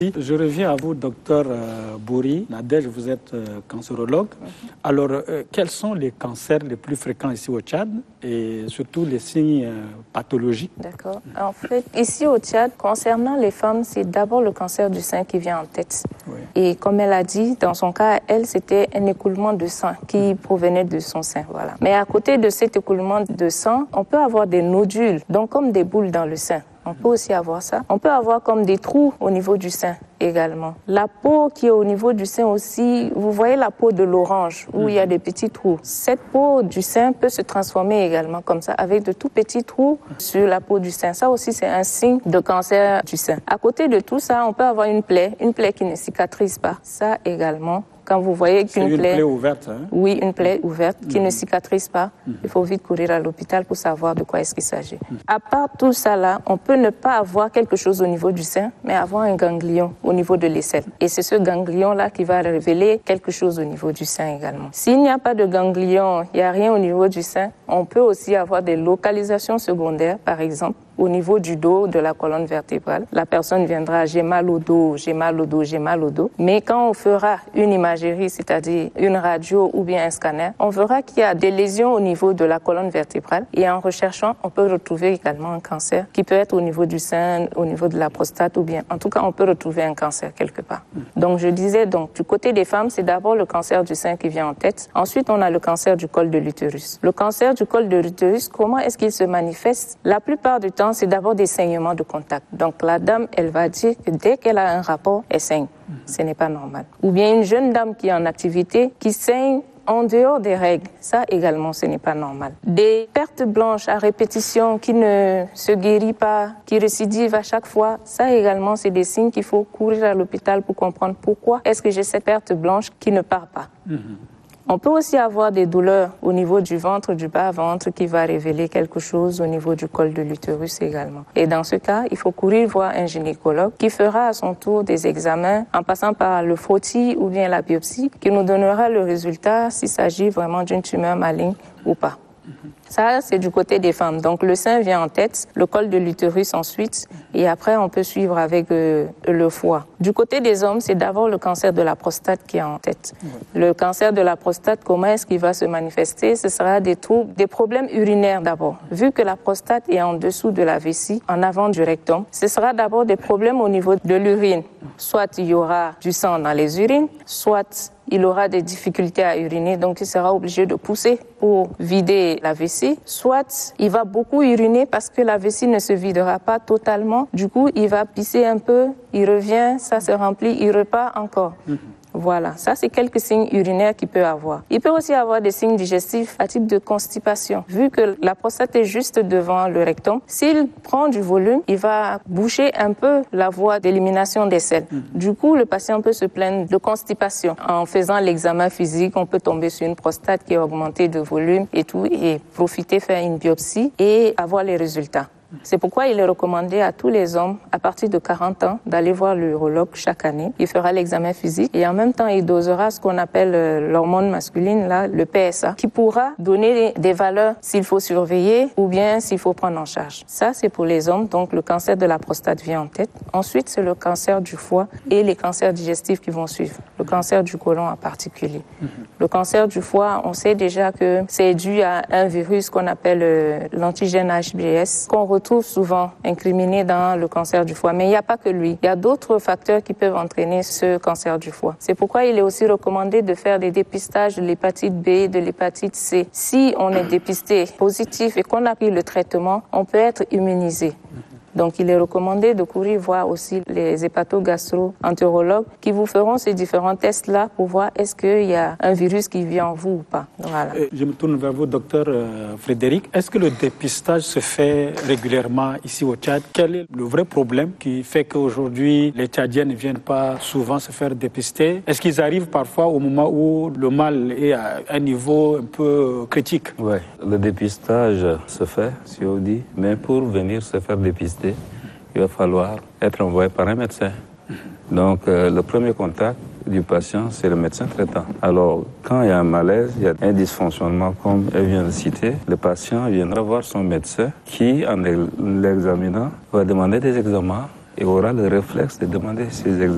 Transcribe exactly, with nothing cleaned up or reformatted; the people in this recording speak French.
Je reviens à vous, docteur Bouri. Nadège, vous êtes cancérologue. Mm-hmm. Alors, euh, quels sont les cancers les plus fréquents ici au Tchad et surtout les signes euh, pathologiques? D'accord. En fait, ici au Tchad, concernant les femmes, c'est d'abord le cancer du sein qui vient en tête. Oui. Et comme elle a dit, dans son cas, elle, c'était un écoulement de sang qui provenait de son sein. Voilà. Mais à côté de cet écoulement de sang, on peut avoir des nodules, donc comme des boules dans le sein. On peut aussi avoir ça. On peut avoir comme des trous au niveau du sein également. La peau qui est au niveau du sein aussi, vous voyez la peau de l'orange où mmh. il y a des petits trous. Cette peau du sein peut se transformer également comme ça avec de tout petits trous sur la peau du sein. Ça aussi, c'est un signe de cancer du sein. À côté de tout ça, on peut avoir une plaie, une plaie qui ne cicatrise pas. Ça également. Quand vous voyez qu'une une plaie, plaie ouverte, hein? Oui, une plaie ouverte qui mmh. ne cicatrise pas, mmh. il faut vite courir à l'hôpital pour savoir de quoi est-ce qu'il s'agit. Mmh. À part tout ça là, on peut ne pas avoir quelque chose au niveau du sein, mais avoir un ganglion au niveau de l'aisselle. Et c'est ce ganglion là qui va révéler quelque chose au niveau du sein également. S'il n'y a pas de ganglion, il n'y a rien au niveau du sein, on peut aussi avoir des localisations secondaires, par exemple, au niveau du dos, de la colonne vertébrale. La personne viendra, j'ai mal au dos, j'ai mal au dos, j'ai mal au dos. Mais quand on fera une imagerie, c'est-à-dire une radio ou bien un scanner, on verra qu'il y a des lésions au niveau de la colonne vertébrale. Et en recherchant, on peut retrouver également un cancer qui peut être au niveau du sein, au niveau de la prostate ou bien, en tout cas, on peut retrouver un cancer quelque part. Donc, je disais, donc, du côté des femmes, c'est d'abord le cancer du sein qui vient en tête. Ensuite, on a le cancer du col de l'utérus. Le cancer du col de l'utérus, comment est-ce qu'il se manifeste? La plupart du temps, c'est d'abord des saignements de contact. Donc la dame, elle va dire que dès qu'elle a un rapport, elle saigne. Mmh. Ce n'est pas normal. Ou bien une jeune dame qui est en activité, qui saigne en dehors des règles. Ça également, ce n'est pas normal. Des pertes blanches à répétition qui ne se guérissent pas, qui récidivent à chaque fois, ça également, c'est des signes qu'il faut courir à l'hôpital pour comprendre pourquoi est-ce que j'ai cette perte blanche qui ne part pas. Mmh. On peut aussi avoir des douleurs au niveau du ventre, du bas-ventre, qui va révéler quelque chose au niveau du col de l'utérus également. Et dans ce cas, il faut courir voir un gynécologue qui fera à son tour des examens en passant par le frottis ou bien la biopsie, qui nous donnera le résultat s'il s'agit vraiment d'une tumeur maligne ou pas. Ça, c'est du côté des femmes. Donc, le sein vient en tête, le col de l'utérus ensuite, et après, on peut suivre avec euh, le foie. Du côté des hommes, c'est d'abord le cancer de la prostate qui est en tête. Le cancer de la prostate, comment est-ce qu'il va se manifester? Ce sera des troubles, des problèmes urinaires d'abord. Vu que la prostate est en dessous de la vessie, en avant du rectum, ce sera d'abord des problèmes au niveau de l'urine. Soit il y aura du sang dans les urines, soit il aura des difficultés à uriner, donc il sera obligé de pousser pour vider la vessie. Soit il va beaucoup uriner parce que la vessie ne se videra pas totalement. Du coup, il va pisser un peu, il revient, ça se remplit, il repart encore. Mm-hmm. Voilà, ça c'est quelques signes urinaires qu'il peut avoir. Il peut aussi avoir des signes digestifs à type de constipation. Vu que la prostate est juste devant le rectum, s'il prend du volume, il va boucher un peu la voie d'élimination des selles. Mmh. Du coup, le patient peut se plaindre de constipation. En faisant l'examen physique, on peut tomber sur une prostate qui est augmentée de volume et tout, et profiter, faire une biopsie et avoir les résultats. C'est pourquoi il est recommandé à tous les hommes à partir de quarante ans d'aller voir l'urologue chaque année. Il fera l'examen physique et en même temps il dosera ce qu'on appelle l'hormone masculine, là, le P S A, qui pourra donner des valeurs s'il faut surveiller ou bien s'il faut prendre en charge. Ça, c'est pour les hommes. Donc le cancer de la prostate vient en tête. Ensuite, c'est le cancer du foie et les cancers digestifs qui vont suivre. Le cancer du côlon en particulier. Mm-hmm. Le cancer du foie, on sait déjà que c'est dû à un virus qu'on appelle l'antigène H B S, qu'on retrouve souvent incriminé dans le cancer du foie. Mais il n'y a pas que lui. Il y a d'autres facteurs qui peuvent entraîner ce cancer du foie. C'est pourquoi il est aussi recommandé de faire des dépistages de l'hépatite B, de l'hépatite C. Si on est dépisté positif et qu'on a pris le traitement, on peut être immunisé. Donc, il est recommandé de courir voir aussi les hépato-gastro-entérologues qui vous feront ces différents tests-là pour voir est-ce qu'il y a un virus qui vit en vous ou pas. Voilà. Je me tourne vers vous, docteur euh, Frédéric. Est-ce que le dépistage se fait régulièrement ici au Tchad? Quel est le vrai problème qui fait qu'aujourd'hui, les Tchadiens ne viennent pas souvent se faire dépister? Est-ce qu'ils arrivent parfois au moment où le mal est à un niveau un peu critique? Oui, le dépistage se fait, si on dit, mais pour venir se faire dépister, il va falloir être envoyé par un médecin. Donc, euh, le premier contact du patient, c'est le médecin traitant. Alors, quand il y a un malaise, il y a un dysfonctionnement, comme elle vient de citer, le patient viendra voir son médecin qui, en l'examinant, va demander des examens et aura le réflexe de demander ces examens.